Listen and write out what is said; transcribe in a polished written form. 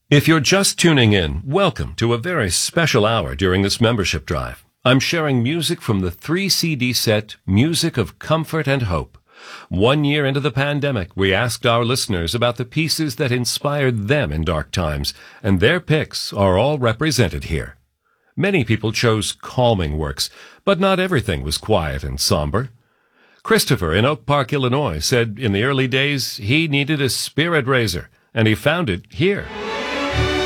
If you're just tuning in, welcome to a very special hour during this membership drive. I'm sharing music from the 3-CD set, Music of Comfort and Hope. 1 year into the pandemic, we asked our listeners about the pieces that inspired them in dark times, and their picks are all represented here. Many people chose calming works, but not everything was quiet and somber. Christopher in Oak Park, Illinois, said in the early days he needed a spirit raiser, and he found it here.